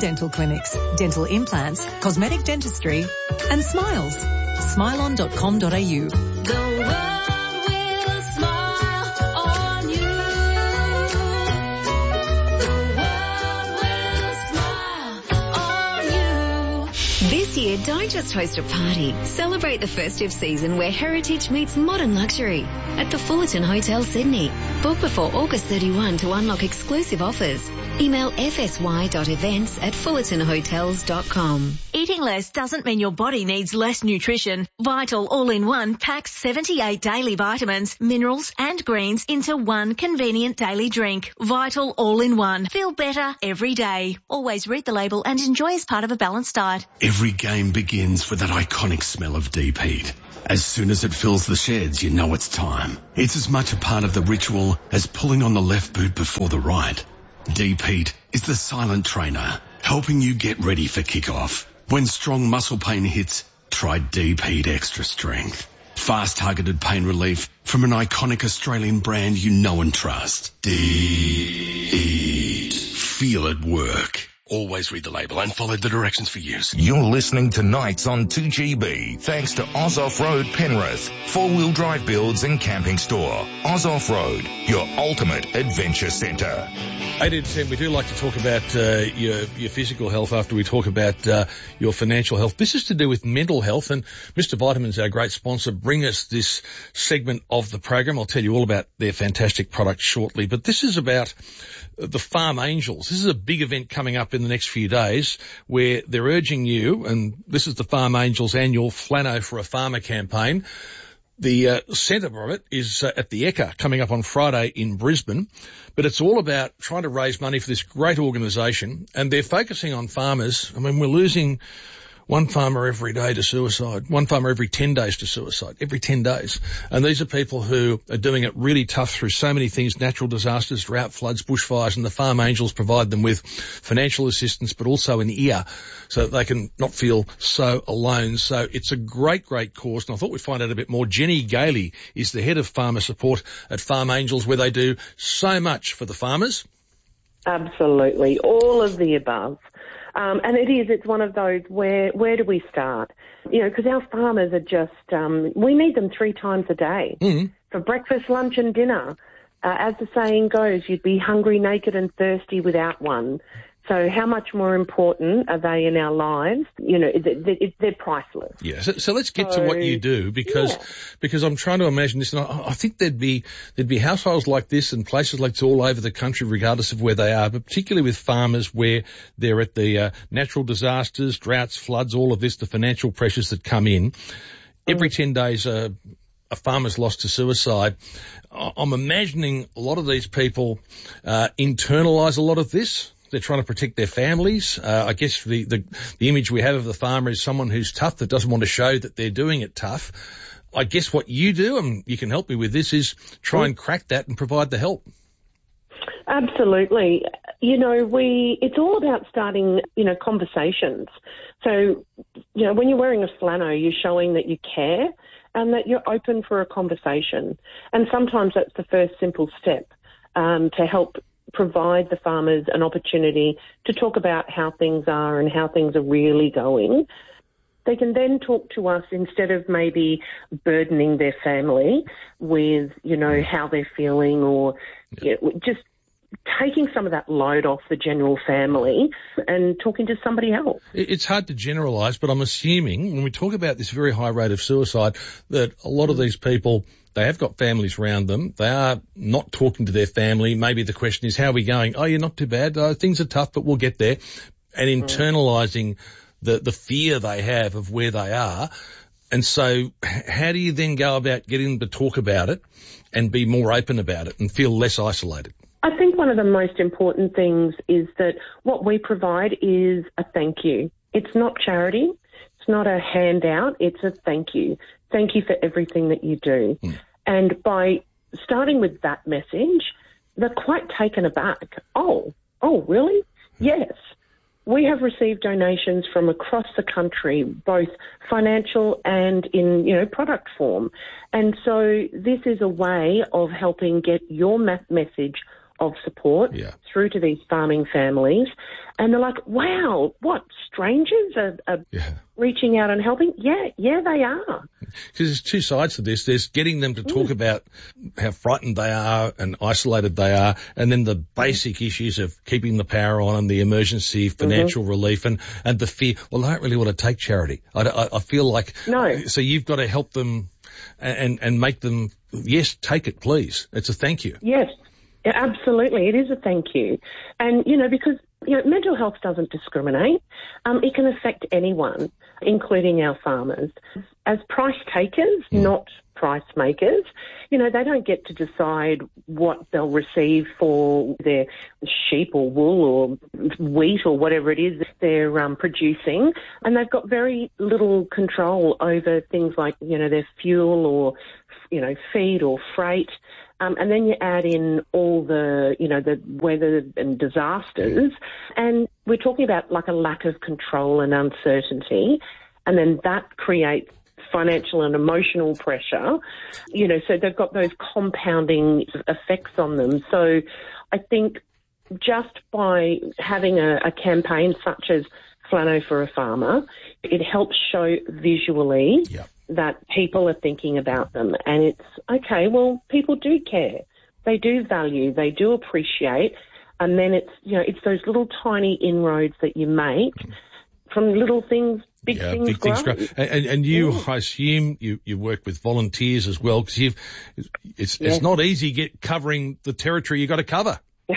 dental clinics, dental implants, cosmetic dentistry and smiles. Smilon.com.au. The world will smile on you. The world will smile on you. This year, don't just host a party. Celebrate the festive season where heritage meets modern luxury at the Fullerton Hotel, Sydney. Book before August 31 to unlock exclusive offers. Email fsy.events@fullertonhotels.com. Eating less doesn't mean your body needs less nutrition. Vital All-in-One packs 78 daily vitamins, minerals and greens into one convenient daily drink. Vital All-in-One. Feel better every day. Always read the label and enjoy as part of a balanced diet. Every game begins with that iconic smell of deep heat. As soon as it fills the sheds, you know it's time. It's as much a part of the ritual as pulling on the left boot before the right. Deep Heat is the silent trainer, helping you get ready for kickoff. When strong muscle pain hits, try Deep Heat Extra Strength. Fast targeted pain relief from an iconic Australian brand you know and trust. Deep Heat. Feel it work. Always read the label and follow the directions for use. You're listening to Nights on 2GB, thanks to Oz Off-Road Penrith, four-wheel drive builds and camping store. Oz Off-Road, your ultimate adventure centre. 18:10, we do like to talk about your physical health after we talk about your financial health. This is to do with mental health, and Mr. Vitamins, our great sponsor, bring us this segment of the program. I'll tell you all about their fantastic product shortly, but this is about the Farm Angels. This is a big event coming up in the next few days where they're urging you, and this is the Farm Angels annual Flano for a Farmer campaign. The centre of it is at the Ekka coming up on Friday in Brisbane, but it's all about trying to raise money for this great organisation, and they're focusing on farmers. I mean, we're losing one farmer every day to suicide, one farmer every 10 days to suicide, every 10 days. And these are people who are doing it really tough through so many things, natural disasters, drought, floods, bushfires, and the Farm Angels provide them with financial assistance, but also an ear so that they can not feel so alone. So it's a great, great cause. And I thought we'd find out a bit more. Jenny Gailey is the head of farmer support at Farm Angels, where they do so much for the farmers. Absolutely. All of the above. And it's one of those where do we start? You know, because our farmers are just, we need them 3 times a day for breakfast, lunch and dinner. As the saying goes, you'd be hungry, naked and thirsty without one. So how much more important are they in our lives? You know, they're priceless. Yeah. So let's get to what you do, because I'm trying to imagine this, and I think there'd be households like this and places like this all over the country, regardless of where they are, but particularly with farmers where they're at the natural disasters, droughts, floods, all of this, the financial pressures that come in. Every 10 days, a farmer's lost to suicide. I'm imagining a lot of these people internalise a lot of this. They're trying to protect their families. I guess the image we have of the farmer is someone who's tough, that doesn't want to show that they're doing it tough. I guess what you do, and you can help me with this, is try and crack that and provide the help. Absolutely. You know, it's all about starting, conversations. So, when you're wearing a flannel, you're showing that you care and that you're open for a conversation. And sometimes that's the first simple step to help provide the farmers an opportunity to talk about how things are and how things are really going. They can then talk to us instead of maybe burdening their family with, how they're feeling, or just taking some of that load off the general family and talking to somebody else. It's hard to generalise, but I'm assuming when we talk about this very high rate of suicide that a lot of these people, they have got families around them. They are not talking to their family. Maybe the question is, how are we going? Oh, you're not too bad. Things are tough, but we'll get there. And internalising the fear they have of where they are. And so how do you then go about getting them to talk about it and be more open about it and feel less isolated? I think one of the most important things is that what we provide is a thank you. It's not charity. It's not a handout. It's a thank you. Thank you for everything that you do. And by starting with that message, they're quite taken aback. Oh, really? Yes. We have received donations from across the country, both financial and in, product form. And so this is a way of helping get your message of support Yeah. through to these farming families. And they're like, wow, what, strangers are Yeah. reaching out and helping? Yeah, they are. Because there's two sides to this. There's getting them to talk about how frightened they are and isolated they are, and then the basic issues of keeping the power on and the emergency financial relief and the fear. Well, I don't really want to take charity. I feel like... No. So you've got to help them and make them, yes, take it, please. It's a thank you. Yes, yeah, absolutely. It is a thank you. And, because, mental health doesn't discriminate. It can affect anyone, including our farmers. As price takers, not price makers, they don't get to decide what they'll receive for their sheep or wool or wheat or whatever it is they're producing. And they've got very little control over things like, their fuel or, feed or freight. And then you add in all the, the weather and disasters, and we're talking about like a lack of control and uncertainty, and then that creates financial and emotional pressure, so they've got those compounding effects on them. So I think just by having a campaign such as Flano for a Farmer, it helps show visually that people are thinking about them. And it's, okay, well, people do care. They do value, they do appreciate. And then it's, it's those little tiny inroads that you make from little things, big things grow. And you, I assume, you work with volunteers as well, because it's not easy covering the territory you got to cover.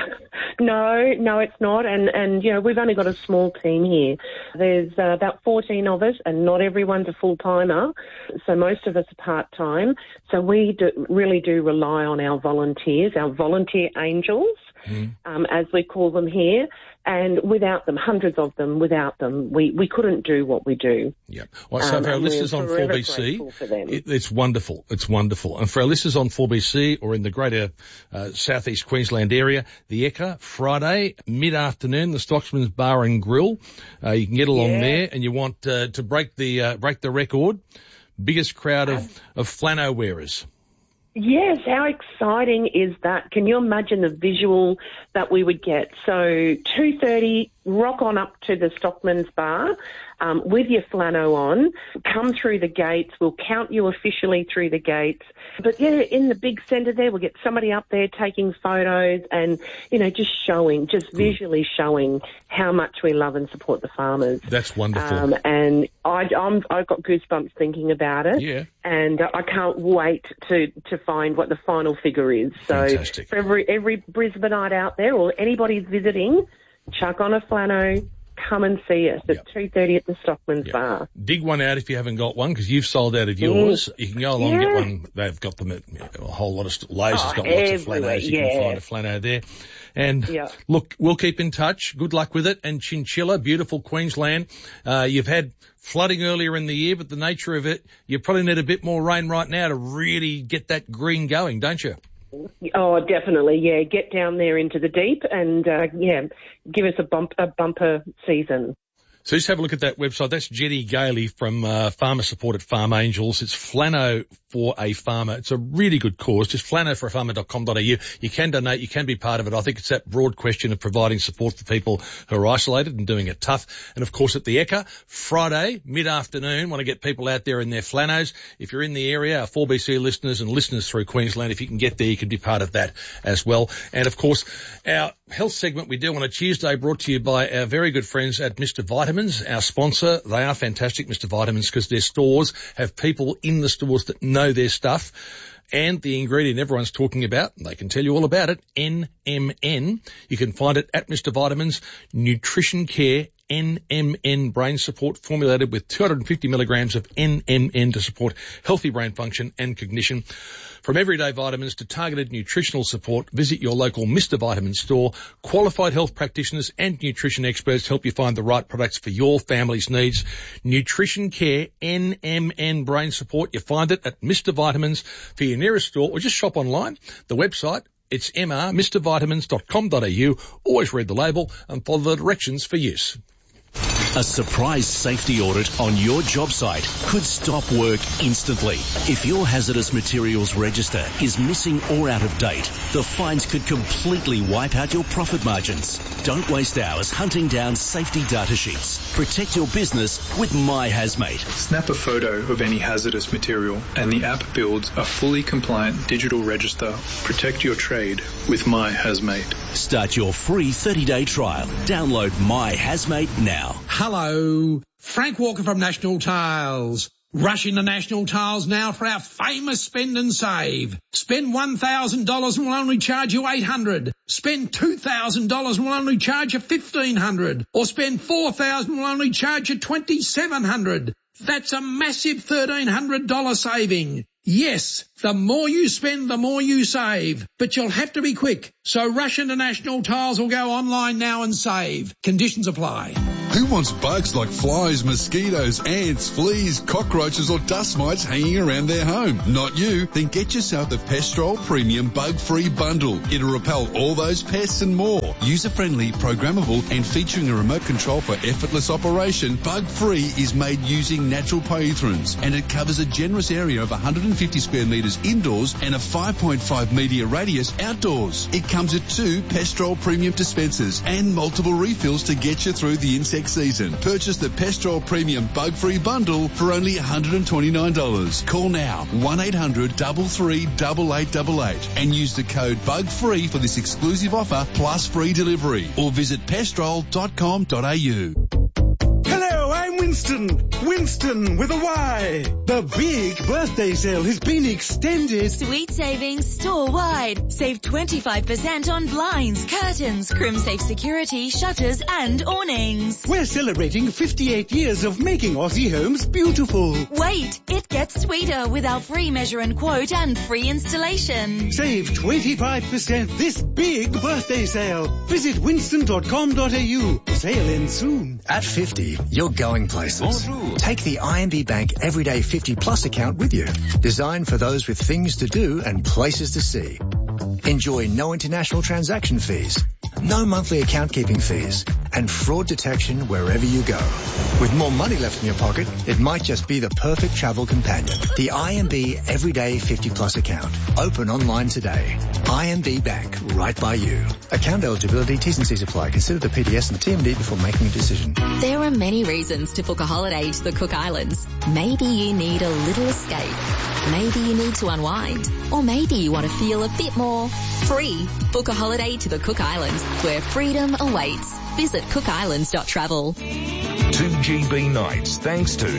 No, it's not. And we've only got a small team here. There's about 14 of us, and not everyone's a full-timer. So most of us are part-time. So we really do rely on our volunteers, our volunteer angels, as we call them here. And without them, hundreds of them, without them, we couldn't do what we do. Yeah. Well, so for our listeners on 4BC, it's wonderful. It's wonderful. And for our listeners on 4BC or in the greater southeast Queensland area, the Ekka, Friday, mid-afternoon, the Stocksman's Bar and Grill. You can get along there, and you want to break the record. Biggest crowd of flannel wearers. Yes, how exciting is that? Can you imagine the visual that we would get? So 2:30, rock on up to the Stockman's Bar with your flannel on, come through the gates, we'll count you officially through the gates. But in the big centre there, we'll get somebody up there taking photos and, just visually showing how much we love and support the farmers. That's wonderful. And I've got goosebumps thinking about it. Yeah. And I can't wait to find what the final figure is. So fantastic. For every Brisbaneite out there or anybody visiting, chuck on a flannel, come and see us at 2:30 at the Stockman's Bar. Dig one out if you haven't got one, because you've sold out of yours. You can go along and get one. They've got them at a whole lot of Lay's has got lots of flanos. You can find a flano there. And look, we'll keep in touch. Good luck with it. And Chinchilla, beautiful Queensland. You've had flooding earlier in the year, but the nature of it, you probably need a bit more rain right now to really get that green going, don't you? Oh, definitely, yeah. Get down there into the deep and, give us a bumper season. So just have a look at that website. That's Jenny Gailey from Farmer Support at Farm Angels. It's Flano for a Farmer. It's a really good cause. Just flanoforafarmer.com.au. You can donate. You can be part of it. I think it's that broad question of providing support for people who are isolated and doing it tough. And, of course, at the Ekka, Friday, mid-afternoon, want to get people out there in their flanos. If you're in the area, our 4BC listeners and listeners through Queensland, if you can get there, you can be part of that as well. And, of course, our health segment we do on a Tuesday brought to you by our very good friends at Mr. Vitamins, our sponsor. They are fantastic, Mr. Vitamins, because their stores have people in the stores that know their stuff. And the ingredient everyone's talking about, they can tell you all about it, NMN. You can find it at Mr. Vitamins, Nutrition Care NMN brain support, formulated with 250 milligrams of NMN to support healthy brain function and cognition. From everyday vitamins to targeted nutritional support, visit your local Mr. Vitamin store. Qualified health practitioners and nutrition experts help you find the right products for your family's needs. Nutrition Care NMN brain support. You find it at Mr. Vitamins for your nearest store, or just shop online. The website, it's mrmrvitamins.com.au. Always read the label and follow the directions for use. A surprise safety audit on your job site could stop work instantly. If your hazardous materials register is missing or out of date, the fines could completely wipe out your profit margins. Don't waste hours hunting down safety data sheets. Protect your business with My Hazmate. Snap a photo of any hazardous material and the app builds a fully compliant digital register. Protect your trade with My Hazmate. Start your free 30-day trial. Download My Hazmate now. Hello, Frank Walker from National Tiles. Rush into National Tiles now for our famous spend and save. Spend $1,000 and we'll only charge you $800. Spend $2,000 and we'll only charge you $1,500. Or spend $4,000 and we'll only charge you $2,700. That's a massive $1,300 saving. Yes, the more you spend, the more you save. But you'll have to be quick. So rush into National Tiles or go online now and save. Conditions apply. Who wants bugs like flies, mosquitoes, ants, fleas, cockroaches or dust mites hanging around their home? Not you. Then get yourself the Pestrol Premium Bug-Free Bundle. It'll repel all those pests and more. User-friendly, programmable and featuring a remote control for effortless operation, Bug-Free is made using natural pyrethrins and it covers a generous area of 150 square metres indoors and a 5.5 metre radius outdoors. It comes with 2 Pestrol Premium dispensers and multiple refills to get you through the insect season. Purchase the Pestrol Premium Bug-Free Bundle for only $129. Call now 1-800-338888 and use the code BUGFREE for this exclusive offer plus free delivery or visit pestrol.com.au. Hello, I'm Winston. Winston with a Y. The big birthday sale has been extended. Sweet savings store-wide. Save 25% on blinds, curtains, CrimSafe security, shutters and awnings. We're celebrating 58 years of making Aussie homes beautiful. Wait, it gets sweeter with our free measure and quote and free installation. Save 25% this big birthday sale. Visit winston.com.au. Sale ends soon. At 50, you're going places. Take the IMB Bank Everyday 50 Plus account with you. Designed for those with things to do and places to see. Enjoy no international transaction fees, no monthly account keeping fees, and fraud detection wherever you go. With more money left in your pocket, it might just be the perfect travel companion. The IMB Everyday 50 Plus account. Open online today. IMB Bank, right by you. Account eligibility, T's and C's apply. Consider the PDS and TMD before making a decision. There are many reasons to book a holiday to the Cook Islands. Maybe you need a little escape. Maybe you need to unwind. Or maybe you want to feel a bit more free. Book a holiday to the Cook Islands where freedom awaits. Visit cookislands.travel. 2GB nights thanks to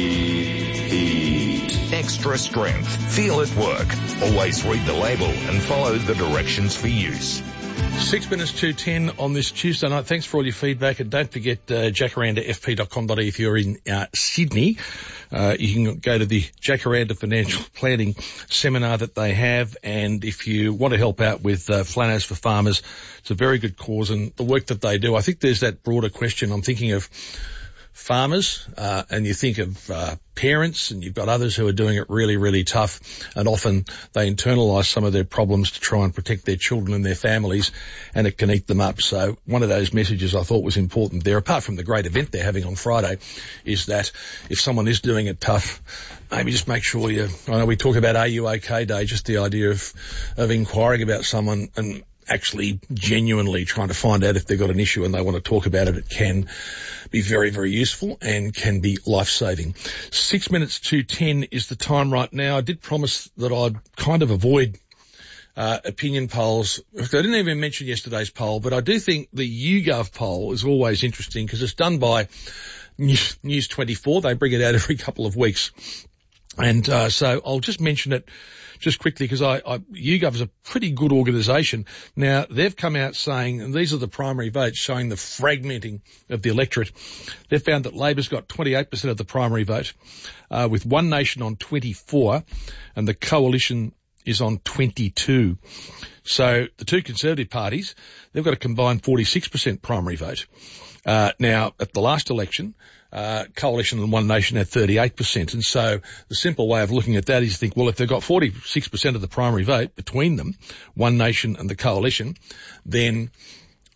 Heat. Extra strength. Feel it work. Always read the label and follow the directions for use. 6 minutes to 10 on this Tuesday night. Thanks for all your feedback. And don't forget jacarandafp.com.au if you're in Sydney. You can go to the Jacaranda Financial Planning Seminar that they have. And if you want to help out with Flanos for Farmers, it's a very good cause. And the work that they do, I think there's that broader question. I'm thinking of farmers, and you think of parents, and you've got others who are doing it really, really tough, and often they internalise some of their problems to try and protect their children and their families, and it can eat them up. So one of those messages I thought was important there, apart from the great event they're having on Friday, is that if someone is doing it tough, maybe just make sure I know we talk about Are You OK Day, just the idea of inquiring about someone and actually genuinely trying to find out if they've got an issue and they want to talk about it. It can be very, very useful and can be life-saving. 6 minutes to 10 is the time right now. I did promise that I'd kind of avoid opinion polls. I didn't even mention yesterday's poll, but I do think the YouGov poll is always interesting because it's done by News 24. They bring it out every couple of weeks. And so I'll just mention it just quickly because YouGov is a pretty good organisation. Now, they've come out saying, and these are the primary votes showing the fragmenting of the electorate. They've found that Labor's got 28% of the primary vote, with One Nation on 24, and the Coalition is on 22. So the two Conservative parties, they've got a combined 46% primary vote. Now, at the last election, Coalition and One Nation had 38%. And so the simple way of looking at that is to think, well, if they've got 46% of the primary vote between them, One Nation and the Coalition, then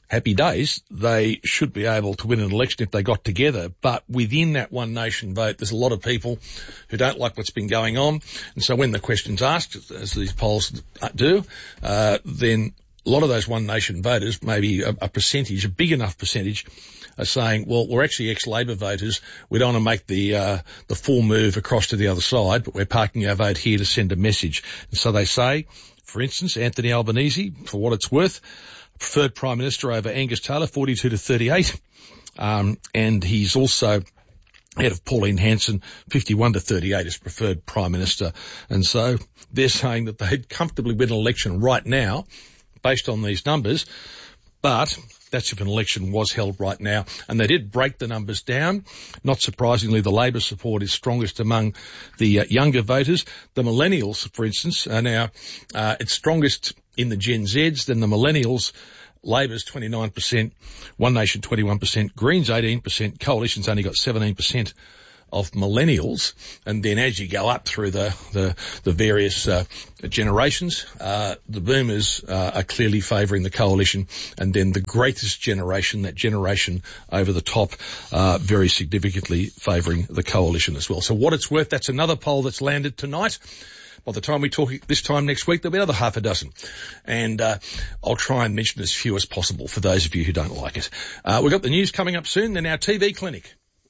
happy days, they should be able to win an election if they got together. But within that One Nation vote, there's a lot of people who don't like what's been going on. And so when the question's asked, as these polls do, then a lot of those One Nation voters, maybe a percentage, a big enough percentage, are saying, well, we're actually ex-Labor voters. We don't want to make the full move across to the other side, but we're parking our vote here to send a message. And so they say, for instance, Anthony Albanese, for what it's worth, preferred Prime Minister over Angus Taylor, 42 to 38. And he's also ahead of Pauline Hanson, 51 to 38 as preferred Prime Minister. And so they're saying that they'd comfortably win an election right now based on these numbers. But that's if an election was held right now. And they did break the numbers down. Not surprisingly, the Labor support is strongest among the younger voters. The millennials, for instance, are now it's strongest in the Gen Zs than the millennials. Labor's 29%, One Nation 21%, Greens 18%, Coalition's only got 17% of millennials. And then as you go up through the various generations, the boomers are clearly favouring the Coalition, and then the greatest generation, that generation over the top, very significantly favouring the Coalition as well. So what it's worth, that's another poll that's landed tonight. By the time we talk this time next week, there'll be another half a dozen. And I'll try and mention as few as possible for those of you who don't like it. We've got the news coming up soon, then our TV clinic.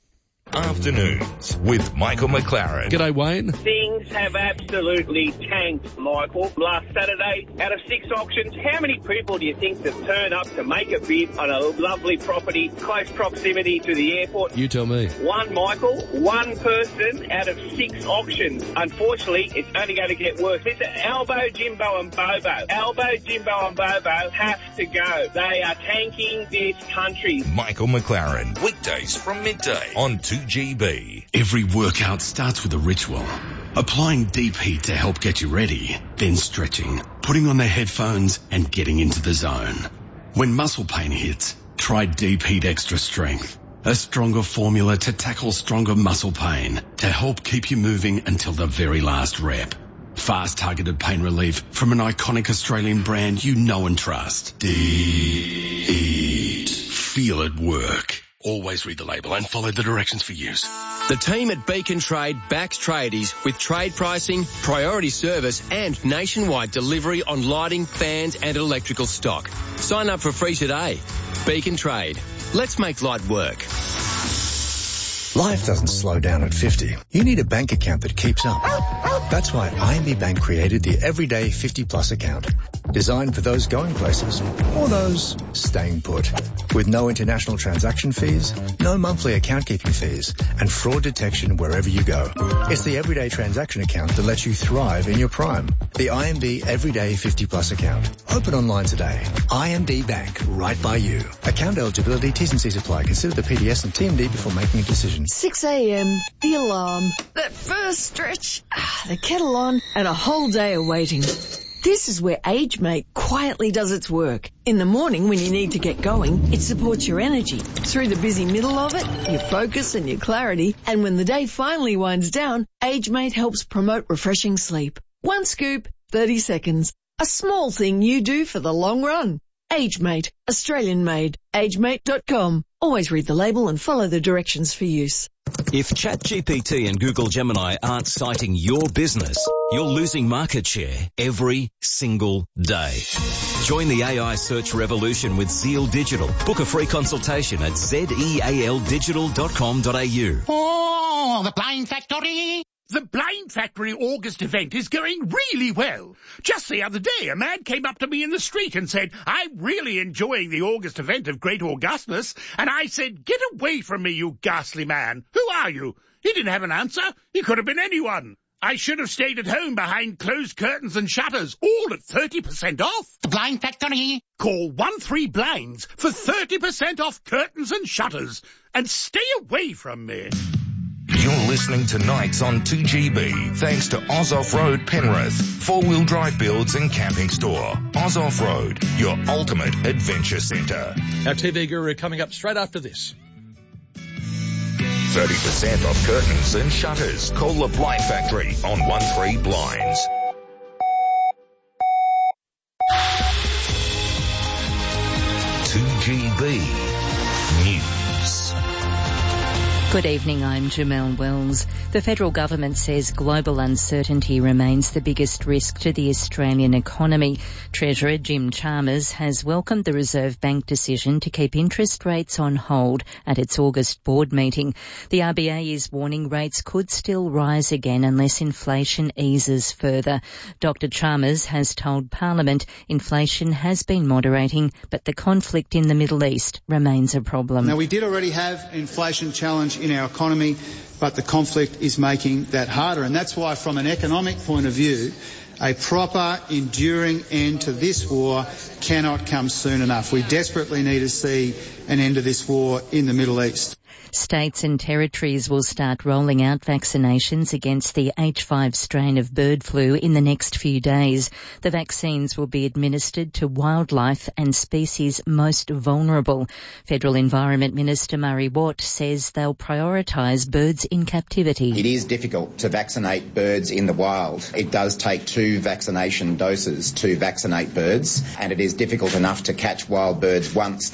Afternoons with Michael McLaren. G'day, Wayne. Things have absolutely tanked, Michael. Last Saturday, out of 6 auctions, how many people do you think that turned up to make a bid on a lovely property, close proximity to the airport? You tell me. One, Michael. One person out of 6 auctions. Unfortunately, it's only going to get worse. Listen, Albo, Jimbo and Bobo. Albo, Jimbo and Bobo have to go. They are tanking this country. Michael McLaren. Weekdays from midday on 2GB. Every workout starts with a ritual. Applying deep heat to help get you ready, then stretching, putting on the headphones and getting into the zone. When muscle pain hits, try Deep Heat Extra Strength. A stronger formula to tackle stronger muscle pain to help keep you moving until the very last rep. Fast targeted pain relief from an iconic Australian brand you know and trust. Deep Heat. Feel it work. Always read the label and follow the directions for use. The team at Beacon Trade backs tradies with trade pricing, priority service and nationwide delivery on lighting, fans and electrical stock. Sign up for free today. Beacon Trade. Let's make light work. Life doesn't slow down at 50. You need a bank account that keeps up. That's why IMB Bank created the Everyday 50 Plus account. Designed for those going places or those staying put. With no international transaction fees, no monthly account keeping fees, and fraud detection wherever you go. It's the everyday transaction account that lets you thrive in your prime. The IMB Everyday 50 Plus account. Open online today. IMB Bank, right by you. Account eligibility, T's and C's apply. Consider the PDS and TMD before making a decision. 6 a.m, the alarm, that first stretch, the kettle on, and a whole day of waiting. This is where AgeMate quietly does its work. In the morning when you need to get going, it supports your energy. Through the busy middle of it, your focus and your clarity. And when the day finally winds down, AgeMate helps promote refreshing sleep. 1 scoop, 30 seconds. A small thing you do for the long run. AgeMate, Australian made. AgeMate.com. Always read the label and follow the directions for use. If ChatGPT and Google Gemini aren't citing your business, you're losing market share every single day. Join the AI search revolution with Zeal Digital. Book a free consultation at zealdigital.com.au. Oh, the Blind Factory! The Blind Factory August event is going really well. Just the other day, a man came up to me in the street and said, "I'm really enjoying the August event of Great Augustus." And I said, "Get away from me, you ghastly man. Who are you?" He didn't have an answer. He could have been anyone. I should have stayed at home behind closed curtains and shutters, all at 30% off. The Blind Factory. Call 13Blinds for 30% off curtains and shutters. And stay away from me. You're listening to Nights on 2GB, thanks to Oz Off-Road Penrith, 4-wheel drive builds and camping store. Oz Off-Road, your ultimate adventure centre. Our TV guru coming up straight after this. 30% off curtains and shutters. Call the Blind Factory on 13Blinds. 2GB News. Good evening, I'm Jamelle Wells. The federal government says global uncertainty remains the biggest risk to the Australian economy. Treasurer Jim Chalmers has welcomed the Reserve Bank decision to keep interest rates on hold at its August board meeting. The RBA is warning rates could still rise again unless inflation eases further. Dr. Chalmers has told Parliament inflation has been moderating, but the conflict in the Middle East remains a problem. Now, we did already have inflation challenge in our economy, but the conflict is making that harder. And that's why, from an economic point of view, a proper, enduring end to this war cannot come soon enough. We desperately need to see an end to this war in the Middle East. States and territories will start rolling out vaccinations against the H5 strain of bird flu in the next few days. The vaccines will be administered to wildlife and species most vulnerable. Federal Environment Minister Murray Watt says they'll prioritise birds in captivity. It is difficult to vaccinate birds in the wild. It does take 2 vaccination doses to vaccinate birds, and it is difficult enough to catch wild birds once